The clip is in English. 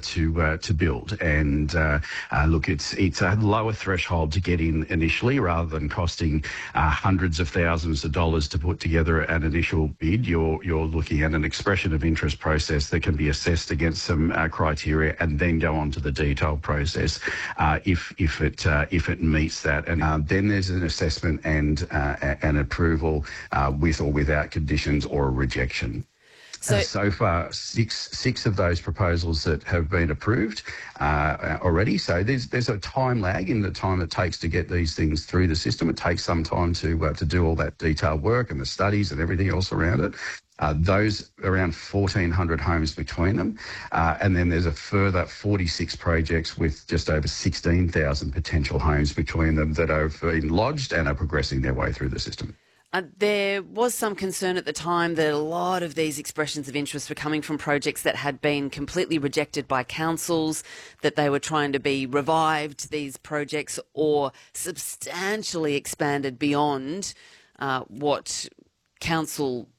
to build. And look, it's a lower threshold to get in initially, rather than costing hundreds of thousands of dollars to put together an initial bid. You're looking at an expression of interest process that can be assessed against some criteria, and then go on to the detailed process if it meets that. And then there's an assessment and an approval with or without conditions, or a rejection. So far, six of those proposals that have been approved already. So there's a time lag in the time it takes to get these things through the system. It takes some time to do all that detailed work and the studies and everything else around it. Those around 1,400 homes between them. And then there's a further 46 projects with just over 16,000 potential homes between them that have been lodged and are progressing their way through the system. There was some concern at the time that a lot of these expressions of interest were coming from projects that had been completely rejected by councils, that they were trying to be revived, these projects, or substantially expanded beyond what council